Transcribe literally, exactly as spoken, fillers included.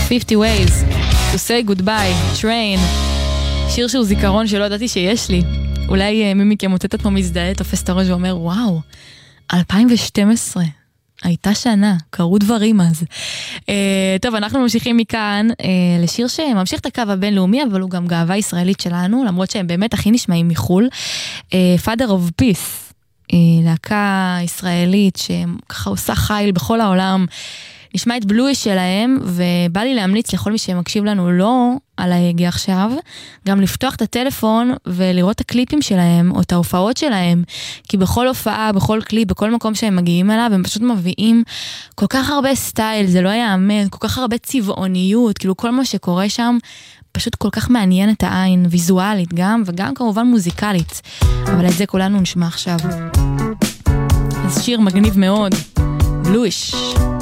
fifty ways to say goodbye, train. שיר שהוא זיכרון שלא ידעתי שיש לי. אולי מי מכם מוצאת את עצמו מזדהה, תופס את הראש ואומר, וואו, אלפיים ושתים עשרה. הייתה שנה, קרו דברים אז. Uh, טוב, אנחנו ממשיכים מכאן uh, לשיר שממשיך את הקו הבינלאומי, אבל הוא גם גאווה ישראלית שלנו, למרות שהם באמת הכי נשמעים מחול. Uh, Father of Peace, uh, להקה ישראלית שככה עושה חיל בכל העולם, נשמע את בלואיש שלהם, ובא לי להמליץ לכל מי שמקשיב לנו לא על ההגה עכשיו, גם לפתוח את הטלפון ולראות את הקליפים שלהם, או את ההופעות שלהם, כי בכל הופעה, בכל קליפ, בכל מקום שהם מגיעים אליו, הם פשוט מביאים כל כך הרבה סטייל, זה לא יאמן, כל כך הרבה צבעוניות, כאילו כל מה שקורה שם, פשוט כל כך מעניין את העין, ויזואלית גם, וגם כמובן מוזיקלית, אבל את זה כולנו נשמע עכשיו. אז שיר מגניב מאוד, בלואיש.